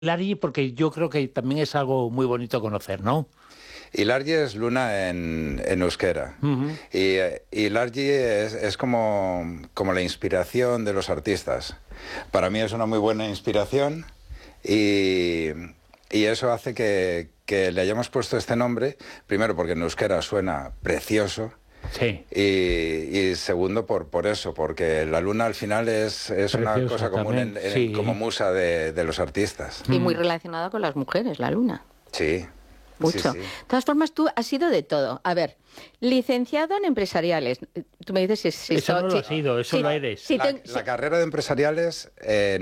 Hilargi, porque yo creo que también es algo muy bonito conocer, ¿no? Hilargi es luna en euskera. Ujú. Y Hilargi es como la inspiración de los artistas. Para mí es una muy buena inspiración y, y eso hace que le hayamos puesto este nombre, primero porque en euskera suena precioso. Sí, Y segundo, por eso, porque la luna al final es una preciosa cosa común también, sí. como musa de los artistas. Y muy relacionada con las mujeres, la luna. Sí, sí, Mucho. sí. De todas formas, tú has sido de todo. A ver, licenciado en empresariales. Tú me dices si Eso no lo si- has sido, eso si- lo eres. si te- La carrera de empresariales,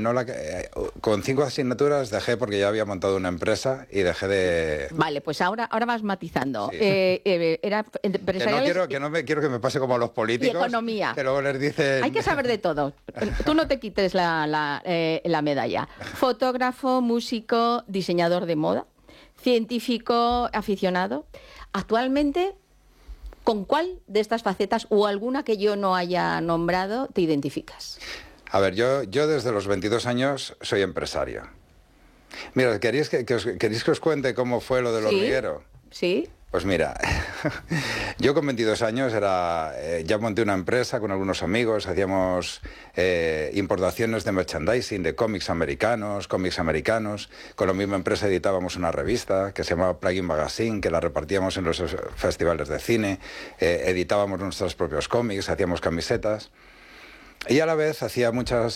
con 5 asignaturas dejé porque ya había montado una empresa y dejé de... Vale, pues ahora vas matizando. Sí. Era Que no empresariales quiero que me pase como a los políticos. y economía. Que luego les dicen... Hay que saber de todo. Tú no te quites la medalla. Fotógrafo, músico, diseñador de moda, científico aficionado. Actualmente, ¿con cuál de estas facetas o alguna que yo no haya nombrado te identificas? A ver, yo desde los 22 años soy empresario. Mira, ¿queréis que os cuente cómo fue lo del ¿Sí? hormiguero? Sí. Pues mira, yo con 22 años ya monté una empresa con algunos amigos, hacíamos importaciones de merchandising, de cómics americanos. Con la misma empresa editábamos una revista que se llamaba Plugin Magazine, que la repartíamos en los festivales de cine, editábamos nuestros propios cómics, hacíamos camisetas. Y a la vez hacía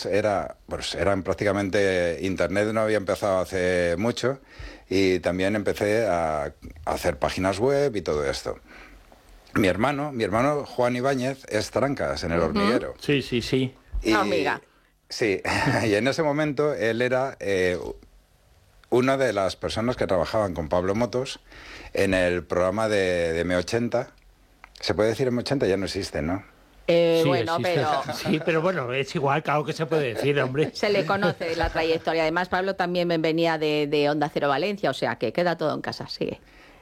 eran prácticamente... Internet no había empezado hace mucho y también empecé a hacer páginas web y todo esto. Mi hermano Juan Ibáñez es Trancas en El Hormiguero. Sí, sí, sí. Y, Amiga. Sí, y en ese momento él era una de las personas que trabajaban con Pablo Motos en el programa de M80. ¿Se puede decir M80? Ya no existe, ¿no? Sí, Bueno, existe. pero Sí, pero bueno, es igual, claro que se puede decir, hombre. se le conoce la trayectoria. Además, Pablo también venía de Onda Cero Valencia, o sea que queda todo en casa, sigue.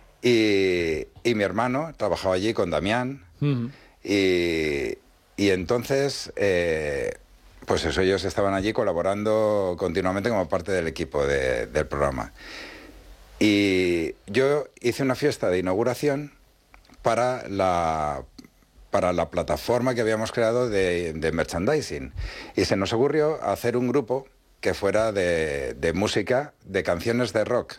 Y mi hermano trabajaba allí con Damián. Ujú. Y entonces, pues eso, ellos estaban allí colaborando continuamente como parte del equipo del programa. Y yo hice una fiesta de inauguración para la plataforma que habíamos creado de merchandising. Y se nos ocurrió hacer un grupo que fuera de música, de canciones de rock,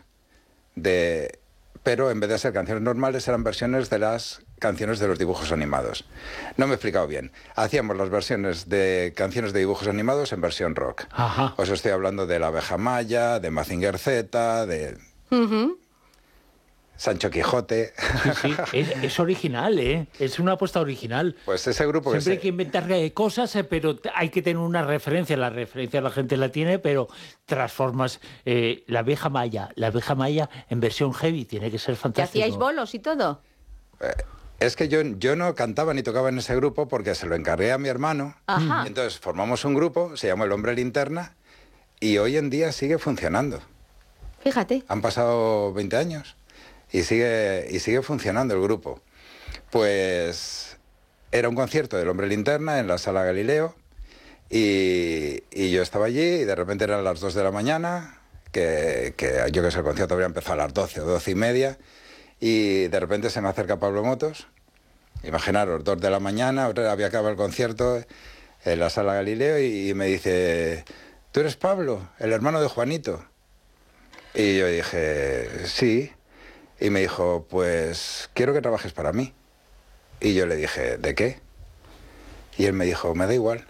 pero en vez de ser canciones normales eran versiones de las canciones de los dibujos animados. No me he explicado bien. Hacíamos las versiones de canciones de dibujos animados en versión rock. Ajá. Os estoy hablando de La Abeja Maya, de Mazinger Z, de Sancho Quijote. Sí, sí. Es original, ¿eh? Es una apuesta original. Pues ese grupo Siempre hay que inventar cosas, pero hay que tener una referencia. La referencia la gente la tiene, pero transformas la abeja maya en versión heavy. Tiene que ser ¿Que fantástico. hacíais bolos y todo? Es que yo no cantaba ni tocaba en ese grupo porque se lo encargué a mi hermano. Ajá. Y entonces formamos un grupo, se llamó El Hombre Linterna, y hoy en día sigue funcionando. Fíjate. Han pasado 20 años y sigue funcionando el grupo. Pues era un concierto del Hombre Linterna en la Sala Galileo y yo estaba allí y de repente eran las 2 de la mañana, que yo que sé, el concierto habría empezado a las 12 o 12 y media, y de repente se me acerca Pablo Motos. Imaginaros, 2 de la mañana, había acabado el concierto en la Sala Galileo y me dice: ¿tú eres Pablo, el hermano de Juanito? Y yo dije: sí. Y me dijo: pues quiero que trabajes para mí. Y yo le dije: ¿de qué? Y él me dijo: me da igual.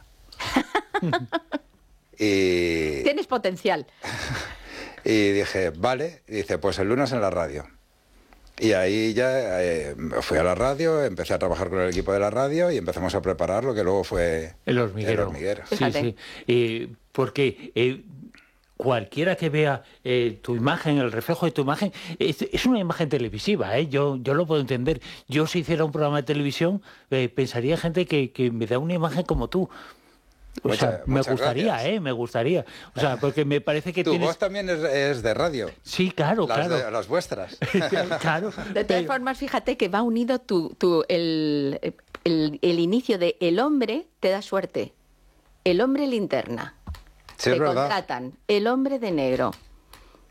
y Tienes potencial. dije: vale. Y dice: pues el lunes en la radio. Y ahí ya fui a la radio, empecé a trabajar con el equipo de la radio y empezamos a preparar lo que luego fue El hormiguero. El Hormiguero. Sí, Fíjate. sí. Porque cualquiera que vea tu imagen, el reflejo de tu imagen, es una imagen televisiva, ¿eh? Yo lo puedo entender. Yo, si hiciera un programa de televisión, pensaría gente que me da una imagen como tú. O sea, me Muchas gustaría, gracias. me gustaría. O sea, porque me parece que Tu tienes... voz también es de radio. Sí, claro, claro. Las vuestras. Claro. De todas formas, fíjate que va unido el inicio de El hombre te da suerte. El hombre linterna. Sí, Te es verdad. contratan. El hombre de negro.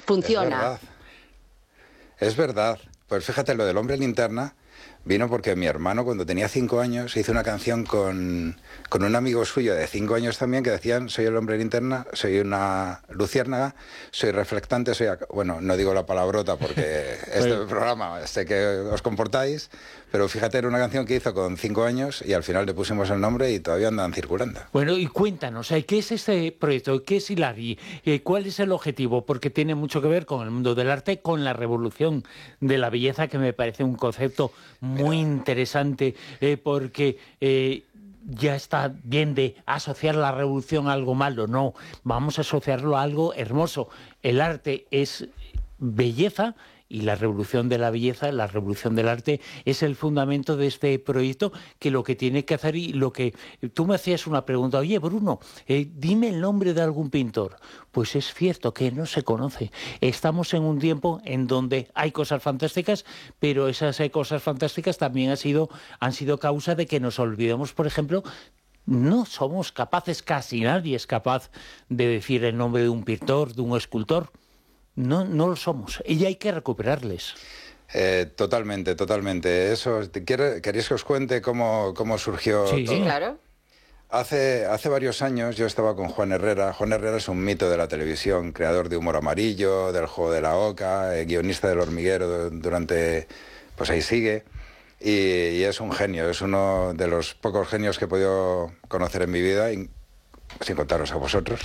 Funciona. Es verdad. Pues fíjate, lo del hombre linterna vino porque mi hermano, cuando tenía 5 años, hizo una canción con un amigo suyo de 5 años también, que decían: soy el hombre linterna, soy una luciérnaga, soy reflectante, soy... Bueno, no digo la palabrota porque este programa sé que os comportáis, pero fíjate, era una canción que hizo con 5 años y al final le pusimos el nombre y todavía andan circulando. Bueno, y cuéntanos, ¿qué es este proyecto? ¿Qué es Hilari? ¿Cuál es el objetivo? Porque tiene mucho que ver con el mundo del arte, con la revolución de la belleza, que me parece un concepto muy interesante, porque ya está bien de asociar la revolución a algo malo. No, vamos a asociarlo a algo hermoso. El arte es belleza, y la revolución de la belleza, la revolución del arte, es el fundamento de este proyecto, que lo que tiene que hacer, y lo que... Tú me hacías una pregunta: oye, Bruno, dime el nombre de algún pintor. Pues es cierto que no se conoce. Estamos en un tiempo en donde hay cosas fantásticas, pero esas cosas fantásticas también han sido causa de que nos olvidemos, por ejemplo. No somos capaces, casi nadie es capaz de decir el nombre de un pintor, de un escultor. No lo somos, y hay que recuperarles. Totalmente. Eso, ¿queréis que os cuente cómo surgió Sí, todo? Sí, claro. Hace varios años yo estaba con Juan Herrera. Juan Herrera es un mito de la televisión, creador de Humor Amarillo, del Juego de la Oca, guionista del Hormiguero durante... Pues ahí sigue. Y es un genio, es uno de los pocos genios que he podido conocer en mi vida, sin contaros a vosotros.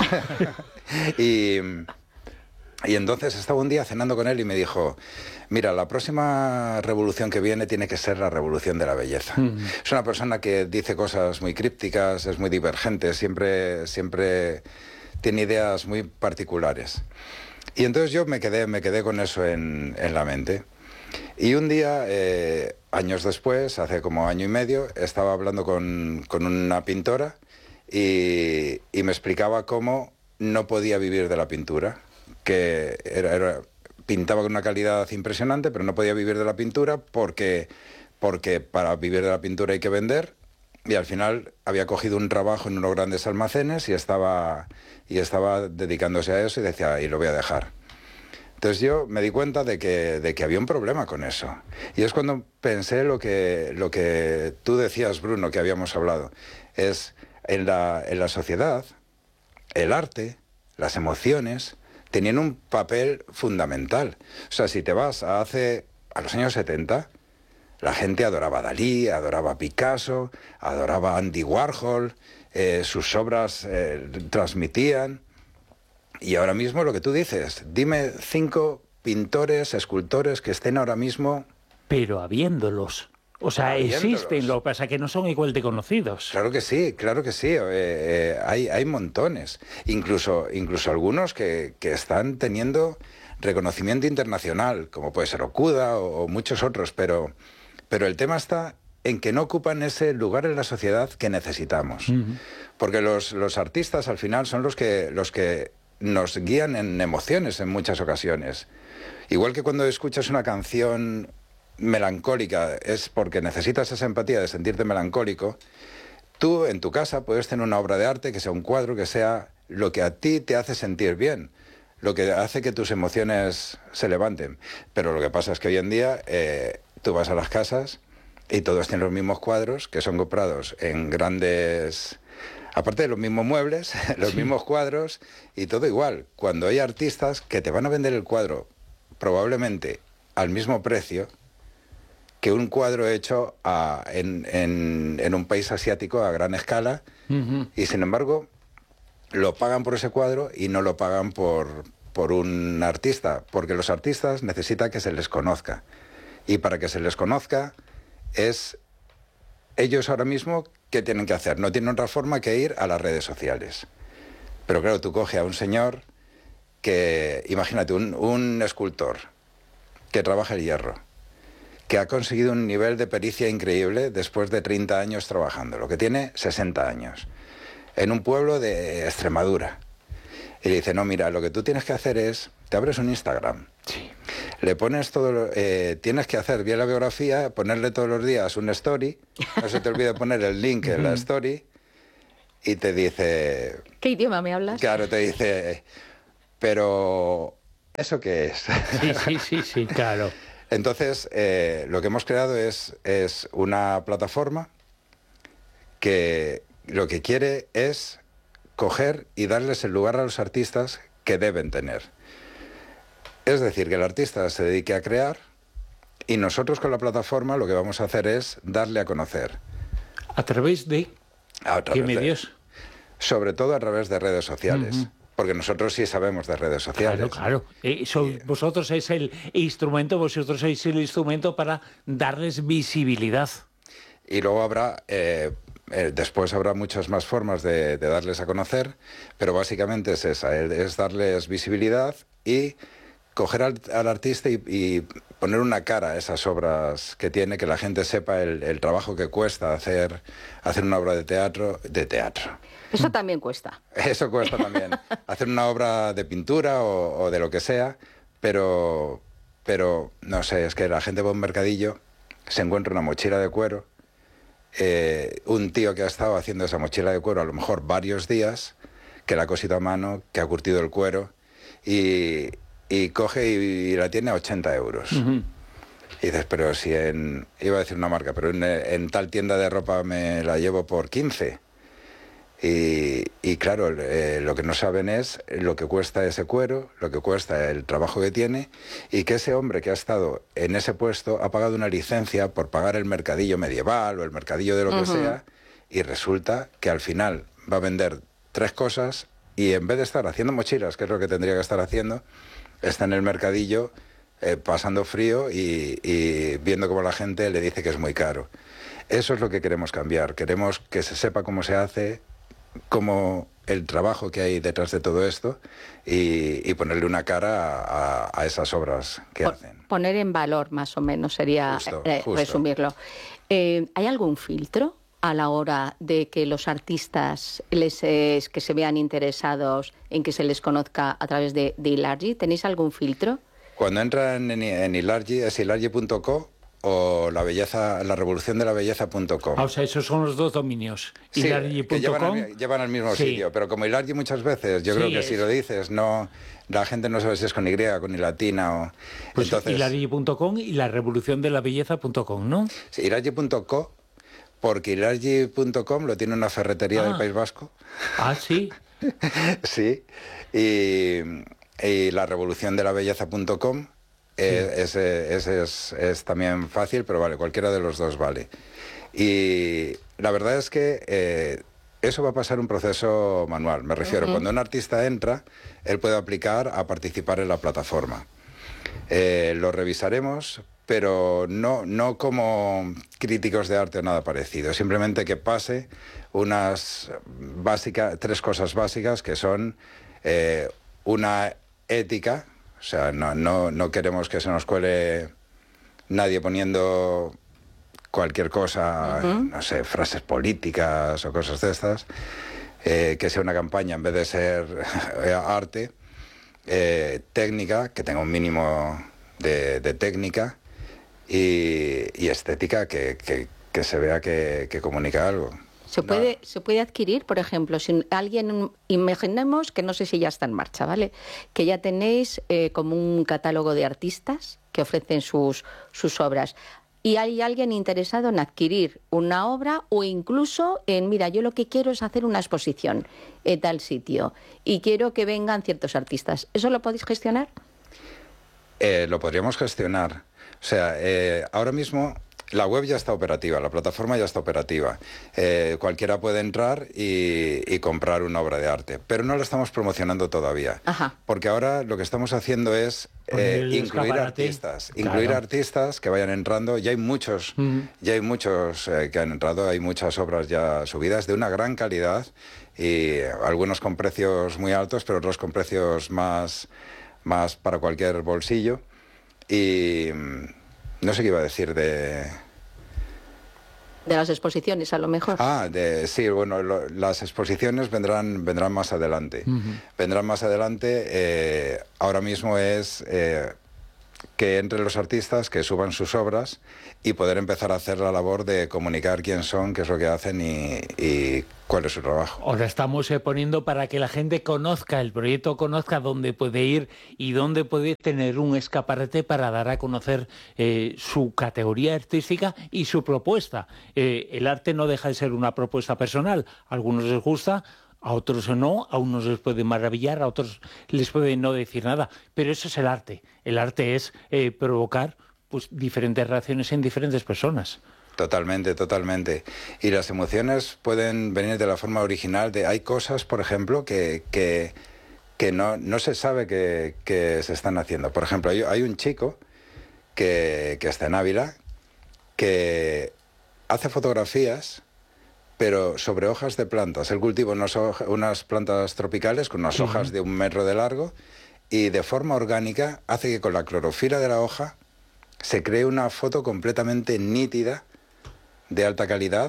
Y entonces estaba un día cenando con él y me dijo: mira, la próxima revolución que viene tiene que ser la revolución de la belleza. Es una persona que dice cosas muy crípticas, es muy divergente, siempre tiene ideas muy particulares. Y entonces yo me quedé con eso en la mente. Y un día, años después, hace como año y medio, estaba hablando con una pintora y me explicaba cómo no podía vivir de la pintura, que pintaba con una calidad impresionante, pero no podía vivir de la pintura porque para vivir de la pintura hay que vender, y al final había cogido un trabajo en unos grandes almacenes y estaba dedicándose a eso, y decía: y lo voy a dejar. Entonces yo me di cuenta de que había un problema con eso. Y es cuando pensé lo que tú decías, Bruno, que habíamos hablado. Es en la sociedad, el arte, las emociones tenían un papel fundamental. O sea, si te vas a los años 70, la gente adoraba a Dalí, adoraba a Picasso, adoraba a Andy Warhol, sus obras transmitían. Y ahora mismo lo que tú dices, dime 5 pintores, escultores que estén ahora mismo... Pero habiéndolos. O sea, existen, lo que pasa es que no son igual de conocidos. Claro que sí. Hay montones. Incluso algunos que están teniendo reconocimiento internacional, como puede ser Okuda o muchos otros, pero el tema está en que no ocupan ese lugar en la sociedad que necesitamos. Porque los artistas al final son los que nos guían en emociones en muchas ocasiones. Igual que cuando escuchas una canción melancólica es porque necesitas esa empatía de sentirte melancólico. Tú en tu casa puedes tener una obra de arte, que sea un cuadro, que sea lo que a ti te hace sentir bien, lo que hace que tus emociones se levanten. Pero lo que pasa es que hoy en día tú vas a las casas y todos tienen los mismos cuadros, que son comprados en grandes... Aparte de los mismos muebles, los mismos cuadros, y todo igual. Cuando hay artistas que te van a vender el cuadro probablemente al mismo precio que un cuadro hecho en un país asiático a gran escala, y sin embargo lo pagan por ese cuadro y no lo pagan por un artista, porque los artistas necesitan que se les conozca, y para que se les conozca es ellos ahora mismo ¿qué tienen que hacer? No tienen otra forma que ir a las redes sociales. Pero claro, tú coges a un señor que, imagínate, un escultor que trabaja el hierro, que ha conseguido un nivel de pericia increíble después de 30 años trabajando, lo que tiene 60 años, en un pueblo de Extremadura. Y le dice: no, mira, lo que tú tienes que hacer es, te abres un Instagram, Sí. le pones todo, tienes que hacer bien la biografía, ponerle todos los días una story, no se te olvide poner el link en la story, y te dice... ¿Qué idioma me hablas? Claro, te dice, pero ¿Eso qué es? Sí, claro. Entonces, lo que hemos creado es una plataforma que lo que quiere es coger y darles el lugar a los artistas que deben tener. Es decir, que el artista se dedique a crear y nosotros con la plataforma lo que vamos a hacer es darle a conocer. ¿A través de qué medios? Sobre todo a través de redes sociales. Porque nosotros sí sabemos de redes sociales. Claro. Vosotros sois el instrumento para darles visibilidad. Y luego habrá, después habrá muchas más formas de darles a conocer, pero básicamente es esa, es darles visibilidad y coger al artista y poner una cara a esas obras que tiene, que la gente sepa el trabajo que cuesta hacer una obra de teatro. Eso también cuesta. Eso cuesta también. Hacer una obra de pintura o de lo que sea, pero no sé, es que la gente va a un mercadillo, se encuentra una mochila de cuero, un tío que ha estado haciendo esa mochila de cuero a lo mejor varios días, que la ha cosido a mano, que ha curtido el cuero y coge y la tiene a 80 euros. Y dices, pero si iba a decir una marca, pero en tal tienda de ropa me la llevo por 15. Y claro, lo que no saben es lo que cuesta ese cuero, lo que cuesta el trabajo que tiene, y que ese hombre que ha estado en ese puesto ha pagado una licencia por pagar el mercadillo medieval o el mercadillo de lo que sea, y resulta que al final va a vender 3 cosas y en vez de estar haciendo mochilas, que es lo que tendría que estar haciendo, está en el mercadillo pasando frío y viendo cómo la gente le dice que es muy caro. Eso es lo que queremos cambiar. Queremos que se sepa cómo se hace, cómo el trabajo que hay detrás de todo esto y ponerle una cara a esas obras que hacen. Poner en valor, más o menos, sería Justo. resumirlo. ¿Hay algún filtro a la hora de que los artistas que se vean interesados en que se les conozca a través de Ilargi? ¿Tenéis algún filtro? Cuando entran en Ilargi, es ilargi.co o la revolución de la belleza.com. O sea, esos son los dos dominios. Sí, que llevan al mismo sitio, pero como Ilargi muchas veces, yo creo que si lo dices, la gente no sabe si es con Y, con I latina o... Pues entonces, ilargi.com y la revolución de la belleza.com, ¿no? Sí, ilargi.co, porque ilargi.com lo tiene una ferretería del País Vasco. ¿Sí? Sí, y la revolución de la belleza.com. Ese es también fácil, pero vale, cualquiera de los dos vale. Y la verdad es que eso va a pasar un proceso manual. Me refiero, cuando un artista entra, él puede aplicar a participar en la plataforma. Lo revisaremos, pero no como críticos de arte o nada parecido. Simplemente que pase 3 cosas básicas que son una ética. O sea, no queremos que se nos cuele nadie poniendo cualquier cosa, no sé, frases políticas o cosas de estas, que sea una campaña en vez de ser arte, técnica, que tenga un mínimo de técnica y estética que se vea que comunica algo. ¿Se puede adquirir, por ejemplo, si alguien, imaginemos que no sé si ya está en marcha, ¿vale? Que ya tenéis como un catálogo de artistas que ofrecen sus obras y hay alguien interesado en adquirir una obra o incluso en, mira, yo lo que quiero es hacer una exposición en tal sitio y quiero que vengan ciertos artistas. ¿Eso lo podéis gestionar? Lo podríamos gestionar. O sea, ahora mismo... La web ya está operativa, la plataforma ya está operativa. Cualquiera puede entrar y comprar una obra de arte, pero no la estamos promocionando todavía. Porque ahora lo que estamos haciendo es incluir artistas que vayan entrando. Ya hay muchos que han entrado, hay muchas obras ya subidas de una gran calidad y algunos con precios muy altos, pero otros con precios más para cualquier bolsillo. Y... no sé qué iba a decir de las exposiciones, a lo mejor. Sí, bueno, las exposiciones vendrán más adelante. Vendrán más adelante. Ahora mismo es que entren los artistas, que suban sus obras y poder empezar a hacer la labor de comunicar quién son, qué es lo que hacen y cuál es su trabajo. Ahora estamos poniendo para que la gente conozca el proyecto, conozca dónde puede ir y dónde puede tener un escaparate para dar a conocer su categoría artística y su propuesta. El arte no deja de ser una propuesta personal. A algunos les gusta, a otros no, a unos les puede maravillar, a otros les puede no decir nada. Pero eso es el arte. El arte es provocar pues diferentes reacciones en diferentes personas. Totalmente, totalmente. Y las emociones pueden venir de la forma original. Hay cosas, por ejemplo, que no se sabe que se están haciendo. Por ejemplo, hay un chico que está en Ávila que hace fotografías, pero sobre hojas de plantas. Él cultiva unas plantas tropicales con unas hojas de 1 metro de largo y de forma orgánica hace que con la clorofila de la hoja se cree una foto completamente nítida, de alta calidad,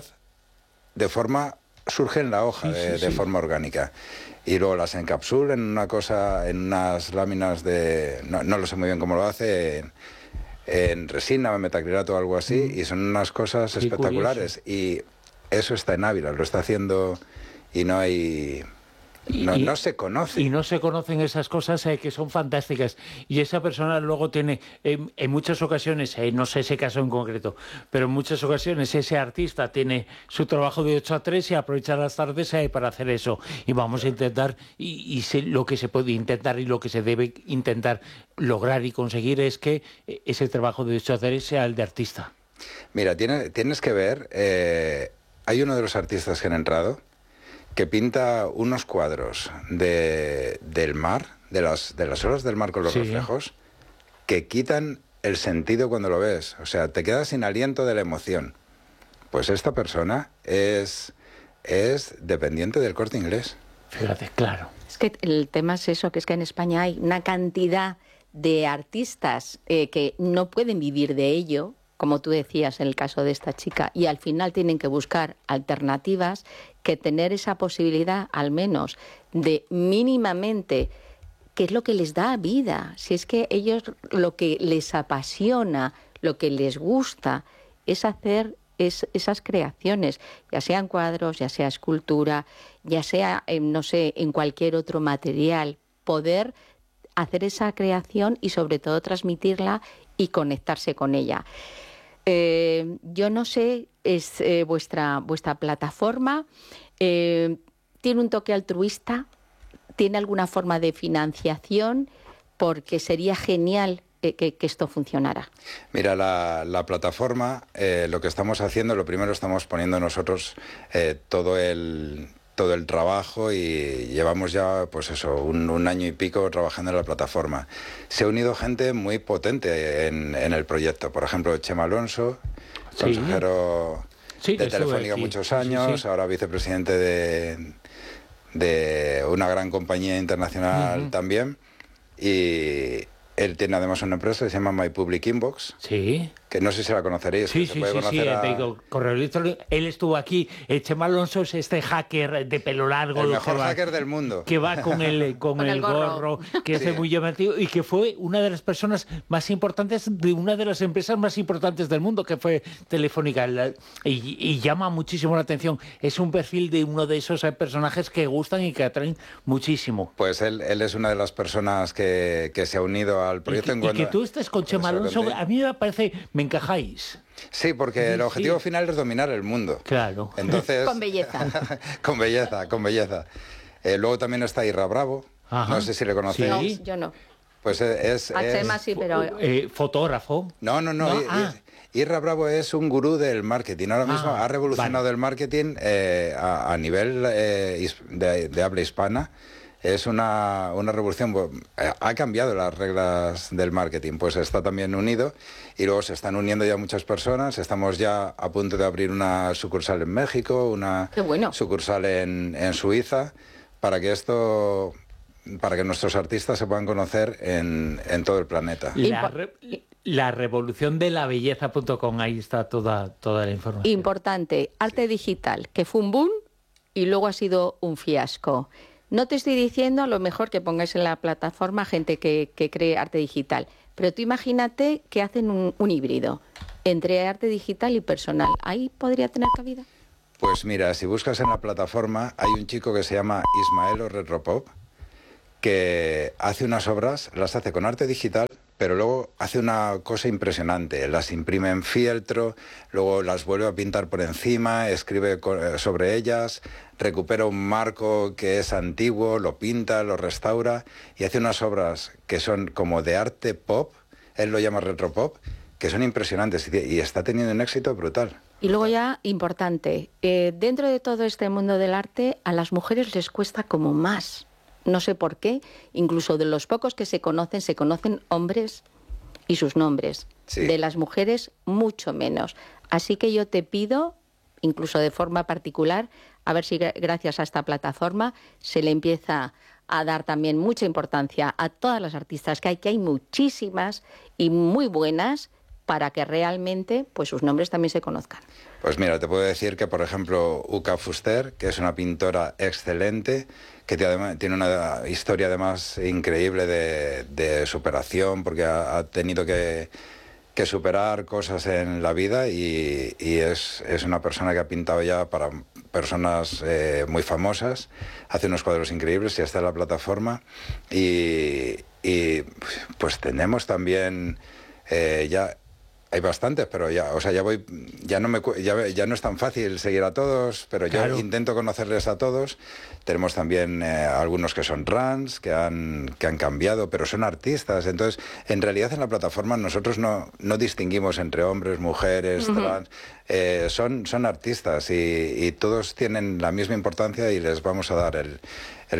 surge en la hoja de forma orgánica. Y luego las encapsula en unas láminas no lo sé muy bien cómo lo hace, en resina, metacrilato o algo así, y son unas cosas espectaculares. Y eso está en Ávila, lo está haciendo y no hay... No se conoce. Y no se conocen esas cosas que son fantásticas. Y esa persona luego tiene, en muchas ocasiones, no sé ese caso en concreto, pero en muchas ocasiones ese artista tiene su trabajo de 8 a 3 y aprovecha las tardes para hacer eso. Y vamos a intentar, lo que se puede intentar y lo que se debe intentar lograr y conseguir es que ese trabajo de 8 a 3 sea el de artista. Mira, tienes que ver, hay uno de los artistas que han entrado que pinta unos cuadros del mar, de las olas del mar con los reflejos, que quitan el sentido cuando lo ves. O sea, te quedas sin aliento de la emoción. Pues esta persona es dependiente del Corte Inglés. Fíjate, claro. Es que el tema es eso, que es que en España hay una cantidad de artistas que no pueden vivir de ello, como tú decías en el caso de esta chica, y al final tienen que buscar alternativas, que tener esa posibilidad al menos de mínimamente, que es lo que les da vida. Si es que ellos lo que les apasiona, lo que les gusta, es hacer esas creaciones, ya sean cuadros, ya sea escultura, ya sea, no sé, en cualquier otro material, poder hacer esa creación y sobre todo transmitirla y conectarse con ella. Yo no sé, es vuestra plataforma, ¿tiene un toque altruista? ¿Tiene alguna forma de financiación? Porque sería genial que esto funcionara. Mira, la plataforma, lo que estamos haciendo, lo primero estamos poniendo nosotros todo el trabajo y llevamos ya, pues eso, un año y pico trabajando en la plataforma. Se ha unido gente muy potente en el proyecto. Por ejemplo, Chema Alonso, consejero de Telefónica muchos años, ahora vicepresidente de una gran compañía internacional también. Y él tiene además una empresa que se llama My Public Inbox. Sí. Que no sé si la conoceréis. Sí, él estuvo aquí. Chema Alonso es este hacker de pelo largo. El mejor hacker del mundo. Que va con el gorro, que es muy llamativo y que fue una de las personas más importantes de una de las empresas más importantes del mundo, que fue Telefónica. Y llama muchísimo la atención. Es un perfil de uno de esos personajes que gustan y que atraen muchísimo. Pues él es una de las personas que se ha unido al proyecto. Y que tú estés con Chema Alonso, a mí me parece... ¿Me encajáis? Sí, porque el objetivo final es dominar el mundo. Claro. Entonces, con belleza. con belleza. Luego también está Irra Bravo. Ajá. No sé si le conocéis. No, yo no. Pues a Chema sí, pero... ¿Fotógrafo? No. Irra Bravo es un gurú del marketing. Ahora mismo ha revolucionado el marketing a nivel de habla hispana. Es una revolución, ha cambiado las reglas del marketing, pues está también unido y luego se están uniendo ya muchas personas. Estamos ya a punto de abrir una sucursal en México, una sucursal en Suiza, para que nuestros artistas se puedan conocer en todo el planeta. La revolución de la belleza.com, ahí está toda la información. Importante, arte digital, que fue un boom y luego ha sido un fiasco. No te estoy diciendo a lo mejor que pongáis en la plataforma gente que cree arte digital, pero tú imagínate que hacen un híbrido entre arte digital y personal. ¿Ahí podría tener cabida? Pues mira, si buscas en la plataforma, hay un chico que se llama Ismael Retropop, que hace unas obras, las hace con arte digital, pero luego hace una cosa impresionante. Las imprime en fieltro, luego las vuelve a pintar por encima, escribe sobre ellas, recupera un marco que es antiguo, lo pinta, lo restaura y hace unas obras que son como de arte pop, él lo llama retropop, que son impresionantes y está teniendo un éxito brutal. Y luego ya, importante, dentro de todo este mundo del arte, a las mujeres les cuesta como más. No sé por qué, incluso de los pocos que se conocen hombres y sus nombres. Sí. De las mujeres, mucho menos. Así que yo te pido, incluso de forma particular, a ver si gracias a esta plataforma se le empieza a dar también mucha importancia a todas las artistas que hay muchísimas y muy buenas, para que realmente pues sus nombres también se conozcan. Pues mira, te puedo decir que, por ejemplo, Uka Fuster, que es una pintora excelente, que tiene una historia además increíble de superación, porque ha tenido que superar cosas en la vida y es una persona que ha pintado ya para personas muy famosas, hace unos cuadros increíbles y está en la plataforma y pues tenemos también ya... Hay bastantes, pero ya no es tan fácil seguir a todos, pero claro, yo intento conocerles a todos. Tenemos también algunos que son trans, que han cambiado, pero son artistas. Entonces, en realidad en la plataforma nosotros no distinguimos entre hombres, mujeres, trans. Son artistas y todos tienen la misma importancia y les vamos a dar la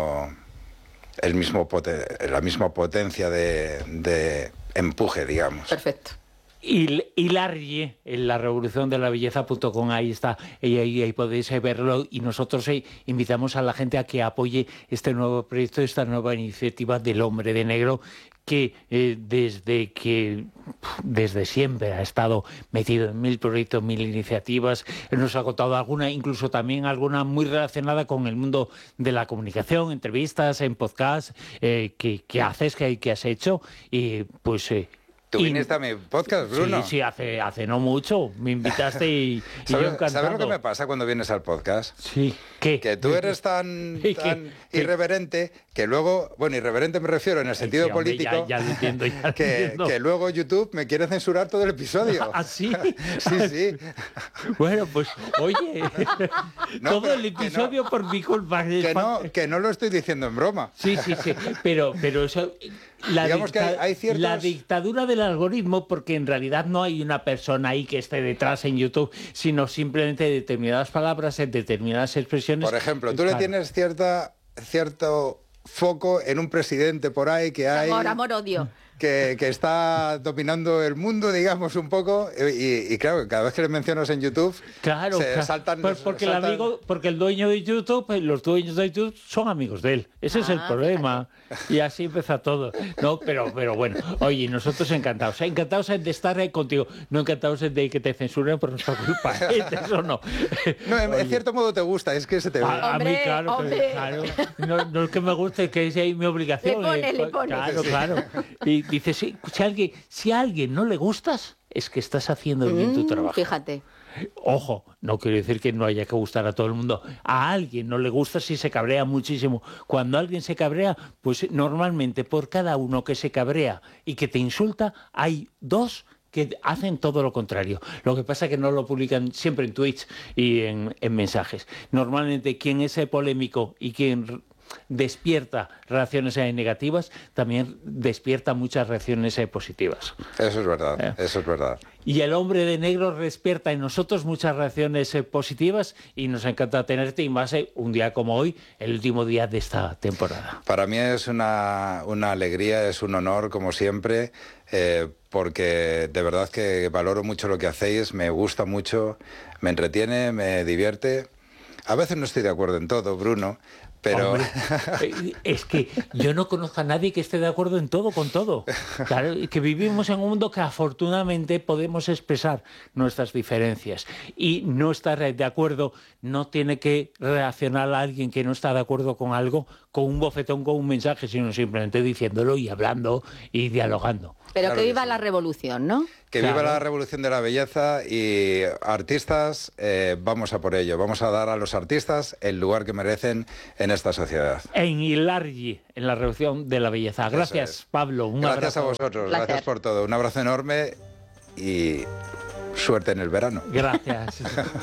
misma potencia de empuje, digamos. Perfecto. Y Larry, en la revolución de la belleza.com, ahí está, y ahí podéis verlo, y nosotros invitamos a la gente a que apoye este nuevo proyecto, esta nueva iniciativa del Hombre de Negro, que desde siempre ha estado metido en 1000 proyectos, 1000 iniciativas. Nos ha contado alguna, incluso también alguna muy relacionada con el mundo de la comunicación, entrevistas, en podcast, que has hecho, y pues... Tú viniste a mi podcast, Bruno. Sí, hace no mucho. Me invitaste y yo encantado. ¿Sabes lo que me pasa cuando vienes al podcast? Sí. ¿Qué? Que tú eres tan irreverente que luego... Bueno, irreverente me refiero en el sentido político. Ya lo entiendo, que luego YouTube me quiere censurar todo el episodio. ¿Ah, sí? Sí. Bueno, pues, oye, todo el episodio por mi culpa. Que no lo estoy diciendo en broma. Sí. Pero eso... Digamos que hay ciertos... La dictadura del algoritmo, porque en realidad no hay una persona ahí que esté detrás en YouTube, sino simplemente determinadas palabras, en determinadas expresiones. Por ejemplo, tú le tienes cierto foco en un presidente por ahí que hay... Amor, odio. Que está dominando el mundo, digamos, un poco, y claro, cada vez que le mencionas en YouTube, saltan... Pues porque el dueño de YouTube, los dueños de YouTube son amigos de él. Ese es el problema. Y así empieza todo. No, pero bueno, oye, nosotros encantados de estar contigo, no encantados de que te censuren por nuestra culpa. Eso no. No, en cierto modo te gusta, es que se te ve. A mí, claro. No es que me guste, es que es mi obligación. Le pone. Claro. Y dice, si a alguien no le gustas, es que estás haciendo bien tu trabajo. Fíjate. Ojo, no quiero decir que no haya que gustar a todo el mundo. A alguien no le gusta si se cabrea muchísimo. Cuando alguien se cabrea, pues normalmente por cada uno que se cabrea y que te insulta, hay 2 que hacen todo lo contrario. Lo que pasa es que no lo publican siempre en Twitch y en mensajes. Normalmente quien es polémico y quien despierta reacciones negativas, también despierta muchas reacciones positivas. Eso es verdad. Y el Hombre de Negro despierta en nosotros muchas reacciones positivas y nos encanta tenerte, y más un día como hoy, el último día de esta temporada. Para mí es una alegría, es un honor, como siempre, porque de verdad que valoro mucho lo que hacéis, me gusta mucho, me entretiene, me divierte. A veces no estoy de acuerdo en todo, Bruno, Pero Hombre, es que yo no conozco a nadie que esté de acuerdo en todo con todo. Claro, que vivimos en un mundo que afortunadamente podemos expresar nuestras diferencias. Y no estar de acuerdo no tiene que reaccionar a alguien que no está de acuerdo con algo con un bofetón, con un mensaje, sino simplemente diciéndolo y hablando y dialogando. Pero Claro que que viva sí. la revolución, ¿no? que Claro. viva la revolución de la belleza y artistas, vamos a por ello. Vamos a dar a los artistas el lugar que merecen en esta sociedad. En Ilargi, en la revolución de la belleza. Gracias, Eso es. Pablo. Un Gracias abrazo. a vosotros, Placer. gracias por todo. Un abrazo enorme y suerte en el verano. Gracias.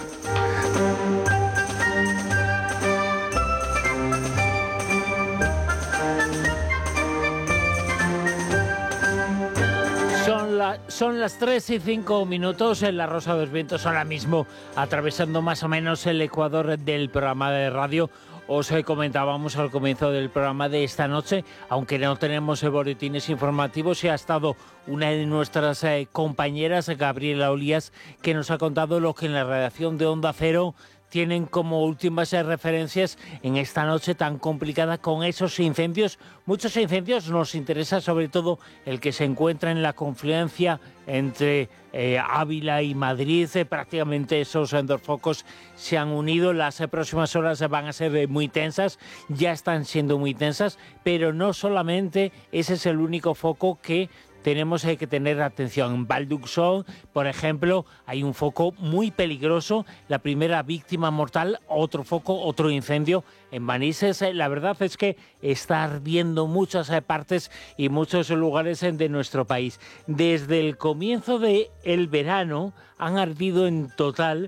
Son las 3:05 en La Rosa de los Vientos, ahora mismo atravesando más o menos el ecuador del programa de radio. Os comentábamos al comienzo del programa de esta noche, aunque no tenemos boletines informativos, y ha estado una de nuestras compañeras, Gabriela Olías, que nos ha contado lo que en la redacción de Onda Cero tienen como últimas referencias en esta noche tan complicada con esos incendios. Muchos incendios, nos interesa sobre todo el que se encuentra en la confluencia entre Ávila y Madrid. Prácticamente esos dos focos se han unido. Las próximas horas van a ser muy tensas, ya están siendo muy tensas, pero no solamente ese es el único foco que tenemos que tener atención. En Valduxó, por ejemplo, hay un foco muy peligroso, la primera víctima mortal, otro foco, otro incendio en Manises. La verdad es que está ardiendo muchas partes y muchos lugares de nuestro país. Desde el comienzo del verano han ardido en total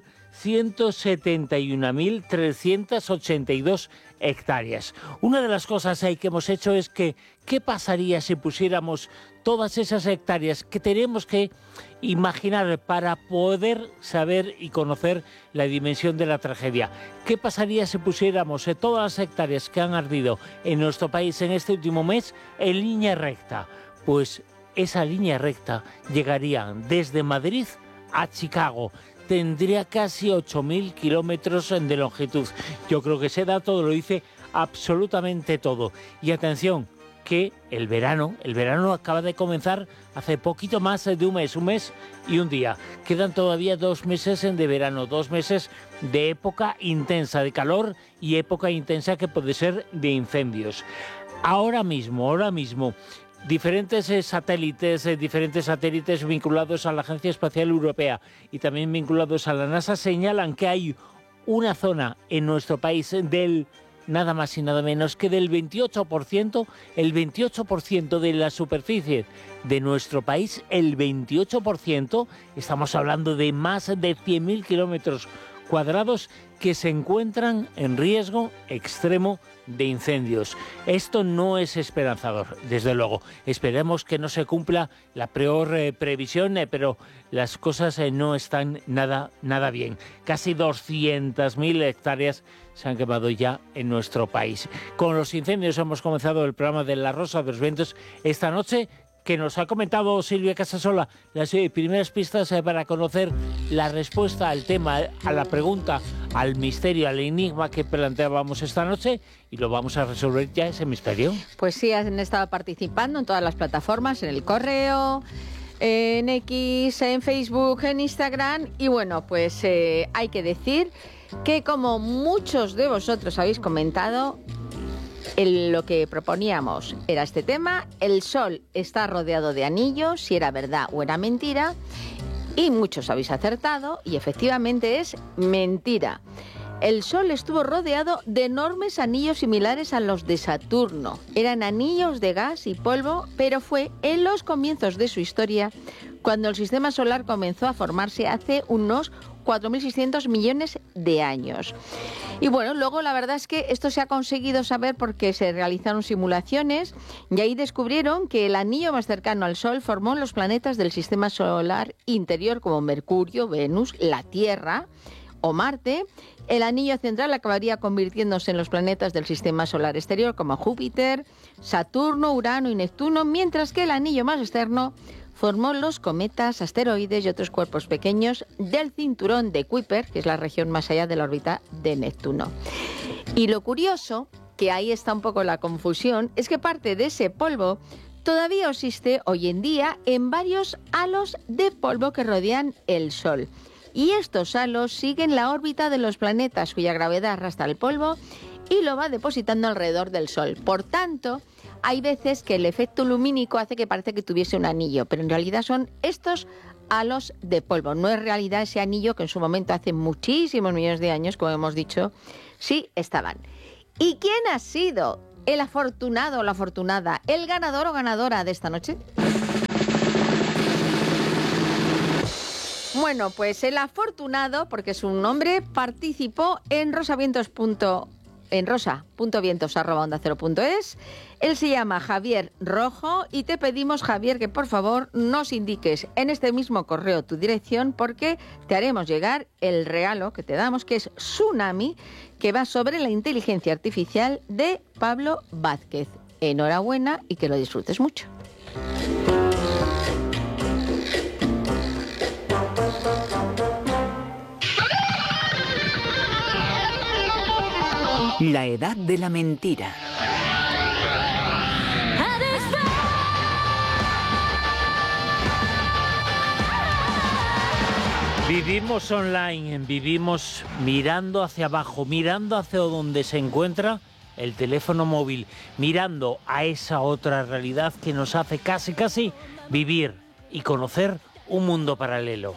171.382 hectáreas. Una de las cosas que hemos hecho es que, ¿qué pasaría si pusiéramos todas esas hectáreas que tenemos que imaginar para poder saber y conocer la dimensión de la tragedia? ¿Qué pasaría si pusiéramos todas las hectáreas que han ardido en nuestro país en este último mes en línea recta? Pues esa línea recta llegaría desde Madrid a Chicago. Tendría casi 8.000 kilómetros de longitud. Yo creo que ese dato lo dice absolutamente todo. Y atención, que el verano acaba de comenzar hace poquito más de un mes y un día. Quedan todavía 2 meses de verano, 2 meses de época intensa de calor y época intensa que puede ser de incendios. Ahora mismo, diferentes satélites vinculados a la Agencia Espacial Europea y también vinculados a la NASA señalan que hay una zona en nuestro país del nada más y nada menos que del 28%, el 28% de la superficie de nuestro país, el 28%, estamos hablando de más de 100.000 kilómetros cuadrados que se encuentran en riesgo extremo de incendios. Esto no es esperanzador, desde luego. Esperemos que no se cumpla la peor previsión, pero las cosas no están nada bien. Casi 200.000 hectáreas se han quemado ya en nuestro país. Con los incendios hemos comenzado el programa de La Rosa de los Vientos esta noche, que nos ha comentado Silvia Casasola las primeras pistas para conocer la respuesta al tema, a la pregunta, al misterio, al enigma que planteábamos esta noche, y lo vamos a resolver ya, ese misterio. Pues sí, han estado participando en todas las plataformas, en el correo, en X, en Facebook, en Instagram, y bueno, pues hay que decir que, como muchos de vosotros habéis comentado, lo que proponíamos era este tema: el Sol está rodeado de anillos, si era verdad o era mentira, y muchos habéis acertado, y efectivamente es mentira. El Sol estuvo rodeado de enormes anillos similares a los de Saturno. Eran anillos de gas y polvo, pero fue en los comienzos de su historia cuando el sistema solar comenzó a formarse hace unos 4.600 millones de años. Y bueno, luego la verdad es que esto se ha conseguido saber porque se realizaron simulaciones y ahí descubrieron que el anillo más cercano al Sol formó los planetas del sistema solar interior como Mercurio, Venus, la Tierra o Marte. El anillo central acabaría convirtiéndose en los planetas del sistema solar exterior como Júpiter, Saturno, Urano y Neptuno, mientras que el anillo más externo formó los cometas, asteroides y otros cuerpos pequeños del cinturón de Kuiper, que es la región más allá de la órbita de Neptuno. Y lo curioso que ahí está un poco la confusión, es que parte de ese polvo todavía existe hoy en día en varios halos de polvo que rodean el Sol. Y estos halos siguen la órbita de los planetas cuya gravedad arrastra el polvo y lo va depositando alrededor del Sol. Por tanto, hay veces que el efecto lumínico hace que parece que tuviese un anillo, pero en realidad son estos halos de polvo. No es realidad ese anillo que en su momento, hace muchísimos millones de años, como hemos dicho, sí estaban. ¿Y quién ha sido el afortunado o la afortunada, el ganador o ganadora de esta noche? Bueno, pues el afortunado, porque su nombre, participó en rosa.vientos@ondacero.es. Él se llama Javier Rojo y te pedimos, Javier, que por favor nos indiques en este mismo correo tu dirección, porque te haremos llegar el regalo que te damos, que es Tsunami, que va sobre la inteligencia artificial de Pablo Vázquez. Enhorabuena y que lo disfrutes mucho. La edad de la mentira. Vivimos online, vivimos mirando hacia abajo, mirando hacia donde se encuentra el teléfono móvil, mirando a esa otra realidad que nos hace casi vivir y conocer un mundo paralelo.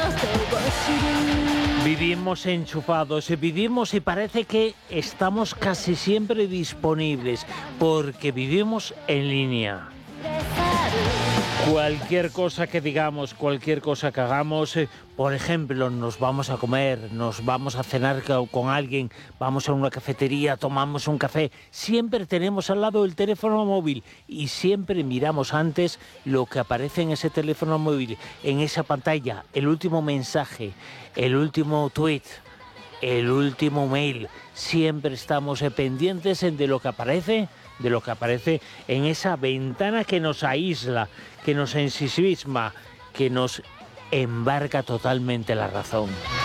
Vivimos enchufados, vivimos y parece que estamos casi siempre disponibles, porque vivimos en línea. Cualquier cosa que digamos, cualquier cosa que hagamos, por ejemplo, nos vamos a comer, nos vamos a cenar con alguien, vamos a una cafetería, tomamos un café, siempre tenemos al lado el teléfono móvil y siempre miramos antes lo que aparece en ese teléfono móvil, en esa pantalla, el último mensaje, el último tweet, el último mail. Siempre estamos pendientes de lo que aparece en esa ventana que nos aísla, que nos ensimisma, que nos embarca totalmente la razón.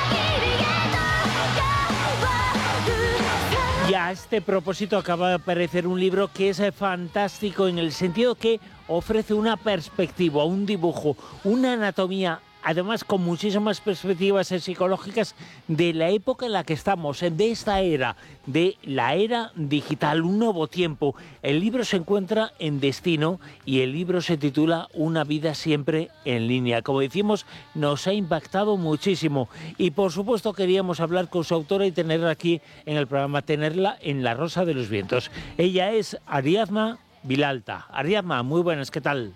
Y a este propósito acaba de aparecer un libro que es fantástico en el sentido que ofrece una perspectiva, un dibujo, una anatomía, además con muchísimas perspectivas psicológicas de la época en la que estamos, de esta era, de la era digital, un nuevo tiempo. El libro se encuentra en Destino y el libro se titula Una vida siempre en línea. Como decimos, nos ha impactado muchísimo y por supuesto queríamos hablar con su autora y tenerla aquí en el programa, tenerla en La Rosa de los Vientos. Ella es Ariadna Vilalta. Ariadna, muy buenas, ¿qué tal?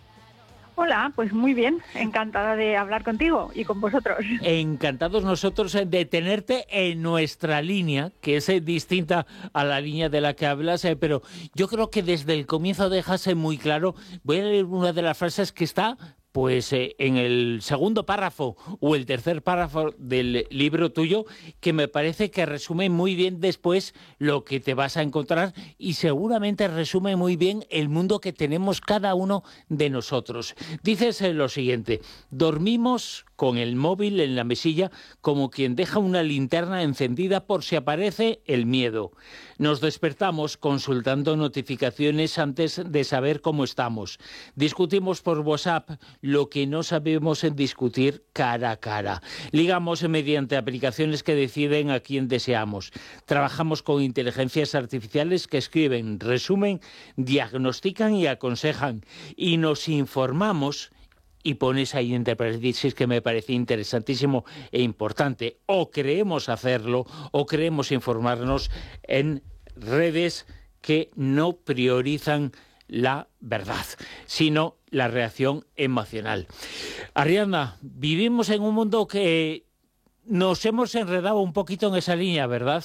Hola, pues muy bien, encantada de hablar contigo y con vosotros. Encantados nosotros de tenerte en nuestra línea, que es distinta a la línea de la que hablas, pero yo creo que desde el comienzo dejas muy claro. Voy a leer una de las frases que está pues en el segundo párrafo o el tercer párrafo del libro tuyo, que me parece que resume muy bien después lo que te vas a encontrar y seguramente resume muy bien el mundo que tenemos cada uno de nosotros. Dices lo siguiente: dormimos con el móvil en la mesilla como quien deja una linterna encendida por si aparece el miedo. Nos despertamos consultando notificaciones antes de saber cómo estamos. Discutimos por WhatsApp lo que no sabemos discutir cara a cara. Ligamos mediante aplicaciones que deciden a quién deseamos. Trabajamos con inteligencias artificiales que escriben, resumen, diagnostican y aconsejan. Y nos informamos. Y pones ahí entre paréntesis que me parece interesantísimo e importante. O creemos hacerlo, o creemos informarnos en redes que no priorizan la verdad, sino la reacción emocional. Ariadna, vivimos en un mundo que nos hemos enredado un poquito en esa línea, ¿verdad?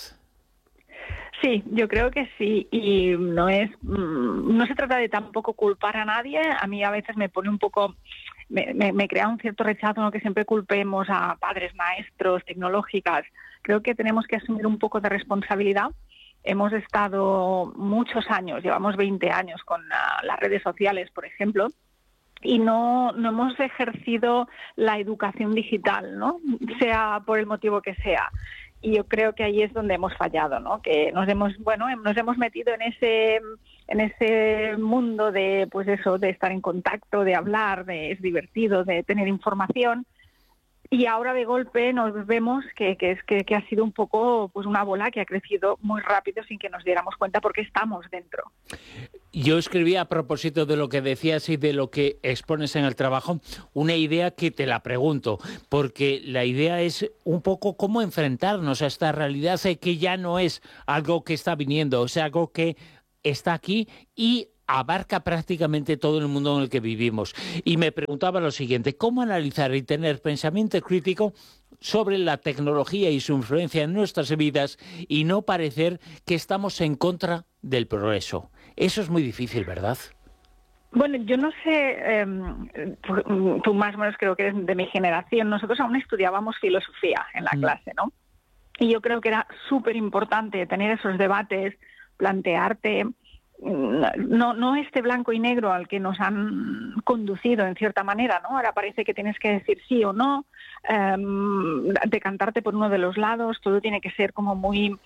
Sí, yo creo que sí, y no se trata de tampoco culpar a nadie. A mí a veces me pone un poco, me crea un cierto rechazo, ¿no?, que siempre culpemos a padres, maestros, tecnológicas. Creo que tenemos que asumir un poco de responsabilidad. Hemos estado muchos años, llevamos 20 años con las redes sociales, por ejemplo, y no hemos ejercido la educación digital, ¿no?, sea por el motivo que sea. y yo creo que ahí es donde hemos fallado, ¿no? Que nos hemos metido en ese mundo de, pues eso, de estar en contacto, de hablar, es divertido, de tener información. Y ahora de golpe nos vemos que ha sido un poco pues una bola que ha crecido muy rápido sin que nos diéramos cuenta porque estamos dentro. Yo escribí a propósito de lo que decías y de lo que expones en el trabajo, una idea que te la pregunto, porque la idea es un poco cómo enfrentarnos a esta realidad que ya no es algo que está viniendo, es algo que está aquí y abarca prácticamente todo el mundo en el que vivimos. Y me preguntaba lo siguiente, ¿cómo analizar y tener pensamiento crítico sobre la tecnología y su influencia en nuestras vidas y no parecer que estamos en contra del progreso? Eso es muy difícil, ¿verdad? Bueno, yo no sé, tú más o menos creo que eres de mi generación, nosotros aún estudiábamos filosofía en la clase, ¿no? Y yo creo que era súper importante tener esos debates, plantearte... No este blanco y negro al que nos han conducido en cierta manera, ¿no? Ahora parece que tienes que decir sí o no, decantarte por uno de los lados, todo tiene que ser como muy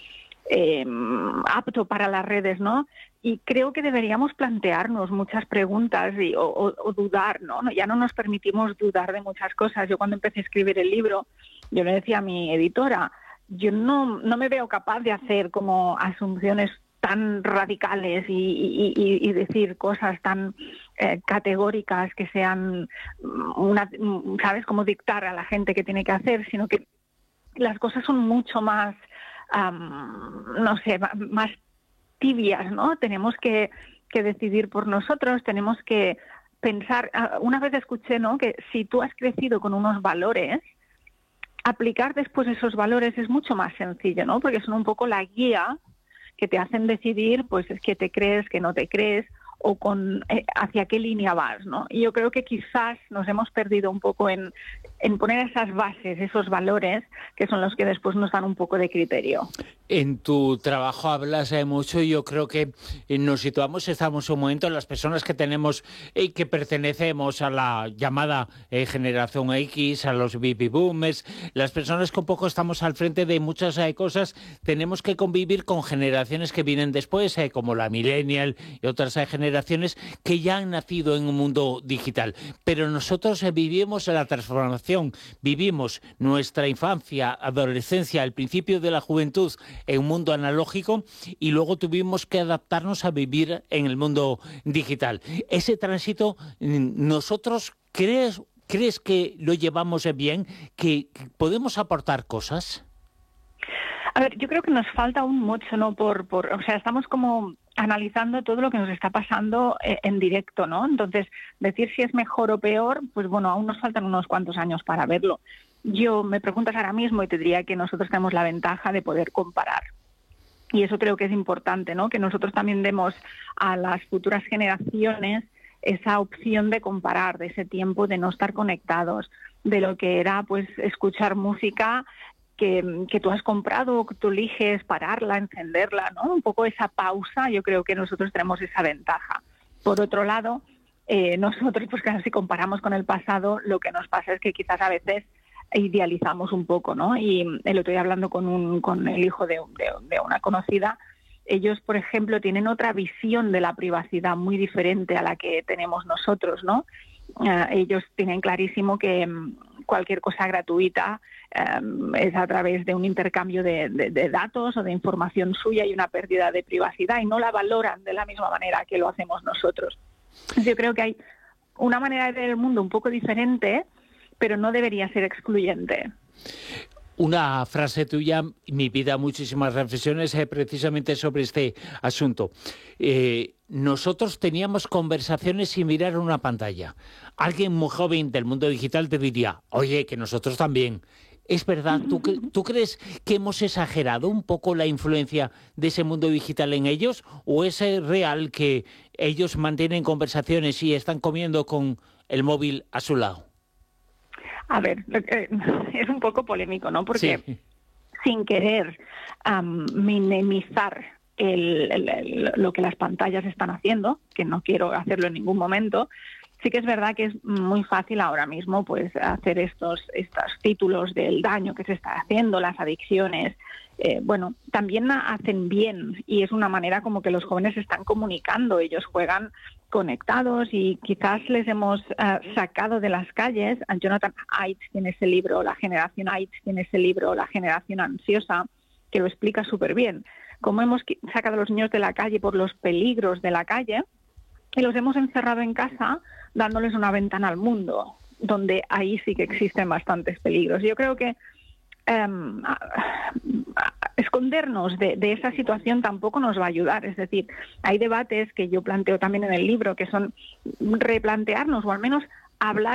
apto para las redes, ¿no? Y creo que deberíamos plantearnos muchas preguntas o dudar, ¿no? Ya no nos permitimos dudar de muchas cosas. Yo cuando empecé a escribir el libro, yo le decía a mi editora, yo no me veo capaz de hacer como asunciones tan radicales y decir cosas tan categóricas que sean ¿sabes? Como dictar a la gente qué tiene que hacer, sino que las cosas son mucho más, no sé, más tibias, ¿no? Tenemos que decidir por nosotros, tenemos que pensar. Una vez escuché, ¿no?, que si tú has crecido con unos valores, aplicar después esos valores es mucho más sencillo, ¿no? Porque son un poco la guía que te hacen decidir, pues, es que te crees, que no te crees, o hacia qué línea vas, ¿no? Y yo creo que quizás nos hemos perdido un poco en poner esas bases, esos valores, que son los que después nos dan un poco de criterio. En tu trabajo hablas mucho y yo creo que nos situamos, estamos en un momento, las personas que tenemos y que pertenecemos a la llamada generación X, a los baby boomers, las personas que un poco estamos al frente de muchas cosas, tenemos que convivir con generaciones que vienen después, como la millennial y otras generaciones que ya han nacido en un mundo digital. Pero nosotros vivimos la transformación, vivimos nuestra infancia, adolescencia, el principio de la juventud en un mundo analógico y luego tuvimos que adaptarnos a vivir en el mundo digital. Ese tránsito, nosotros, ¿crees que lo llevamos bien? ¿Que podemos aportar cosas? A ver, yo creo que nos falta aún mucho, ¿no? O sea, estamos como analizando todo lo que nos está pasando en directo, ¿no? Entonces, decir si es mejor o peor, pues bueno, aún nos faltan unos cuantos años para verlo. Yo me preguntas ahora mismo y te diría que nosotros tenemos la ventaja de poder comparar. Y eso creo que es importante, ¿no? Que nosotros también demos a las futuras generaciones esa opción de comparar, de ese tiempo de no estar conectados, de lo que era pues escuchar música que tú has comprado, que tú eliges pararla, encenderla, ¿no? Un poco esa pausa, yo creo que nosotros tenemos esa ventaja. Por otro lado, nosotros, pues claro, si comparamos con el pasado, lo que nos pasa es que quizás a veces idealizamos un poco, ¿no? Y el otro día hablando con el hijo de una conocida, ellos, por ejemplo, tienen otra visión de la privacidad muy diferente a la que tenemos nosotros, ¿no? Ellos tienen clarísimo que cualquier cosa gratuita es a través de un intercambio de datos o de información suya y una pérdida de privacidad y no la valoran de la misma manera que lo hacemos nosotros. Yo creo que hay una manera de ver el mundo un poco diferente, pero no debería ser excluyente. Una frase tuya me invita a muchísimas reflexiones precisamente sobre este asunto. Nosotros teníamos conversaciones sin mirar una pantalla. Alguien muy joven del mundo digital te diría, oye, que nosotros también. ¿Es verdad? ¿Tú crees que hemos exagerado un poco la influencia de ese mundo digital en ellos? ¿O es real que ellos mantienen conversaciones y están comiendo con el móvil a su lado? A ver, es un poco polémico, ¿no? Porque sí, sin querer minimizar lo que las pantallas están haciendo, que no quiero hacerlo en ningún momento, Sí que es verdad que es muy fácil ahora mismo pues hacer estos títulos del daño que se está haciendo, las adicciones. Bueno, también hacen bien y es una manera como que los jóvenes se están comunicando. Ellos juegan conectados y quizás les hemos sacado de las calles. Jonathan Haidt tiene ese libro, La generación Haidt tiene ese libro, La generación ansiosa, que lo explica súper bien. Cómo hemos sacado a los niños de la calle por los peligros de la calle y los hemos encerrado en casa dándoles una ventana al mundo, donde ahí sí que existen bastantes peligros. Yo creo que escondernos de esa situación tampoco nos va a ayudar. Es decir, hay debates que yo planteo también en el libro que son replantearnos o al menos hablar